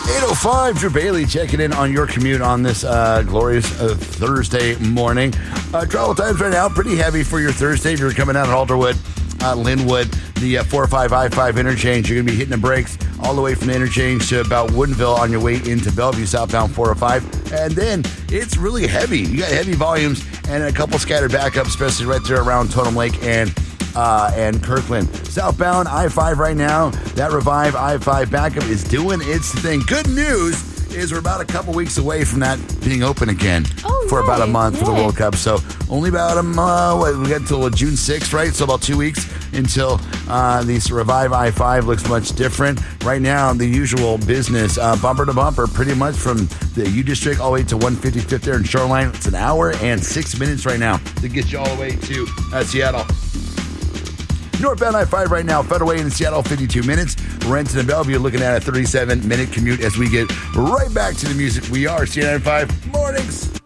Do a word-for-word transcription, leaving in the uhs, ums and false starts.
eight oh five, Drew Bailey checking in on your commute on this uh, glorious uh, Thursday morning. Uh, travel times right now, pretty heavy for your Thursday. If you're coming out of Alderwood, uh, Linwood, the uh, four oh five I five interchange, you're going to be hitting the brakes all the way from the interchange to about Woodinville on your way into Bellevue, southbound four oh five. And then it's really heavy. You got heavy volumes and a couple scattered backups, especially right there around Totem Lake and Uh, and Kirkland. Southbound I five right now, that Revive I five backup is doing its thing. Good news is we're about a couple weeks away from that being open again oh, for nice. about a month yeah. for the World Cup. So only about a month, what, we got until June sixth, right? So about two weeks until uh, this Revive I five looks much different. Right now, the usual business, uh, bumper to bumper, pretty much from the U District all the way to one fifty-fifth there in Shoreline. It's an hour and six minutes right now to get you all the way to uh, Seattle. Northbound I five right now, Federal Way in Seattle, fifty-two minutes. Renton and Bellevue looking at a thirty-seven minute commute as we get right back to the music. We are C ninety-five Mornings.